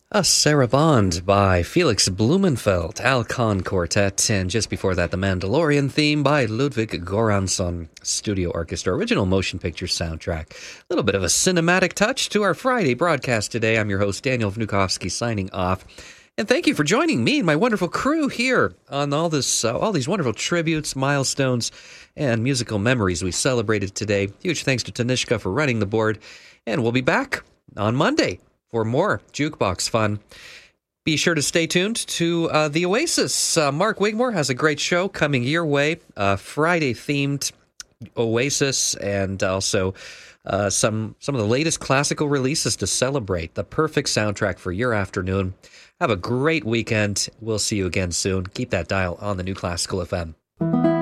A Sarabande by Felix Blumenfeld, Alcon Quartet, and just before that, the Mandalorian theme by Ludwig Göransson Studio Orchestra, original motion picture soundtrack. A little bit of a cinematic touch to our Friday broadcast today. I'm your host, Daniel Vnukovsky, signing off. And thank you for joining me and my wonderful crew here on all these wonderful tributes, milestones, and musical memories we celebrated today. Huge thanks to Tanishka for running the board, and we'll be back on Monday for more Jukebox fun. Be sure to stay tuned to The Oasis. Mark Wigmore has a great show coming your way, Friday-themed Oasis, and also some of the latest classical releases to celebrate. The perfect soundtrack for your afternoon. Have a great weekend. We'll see you again soon. Keep that dial on the New Classical FM.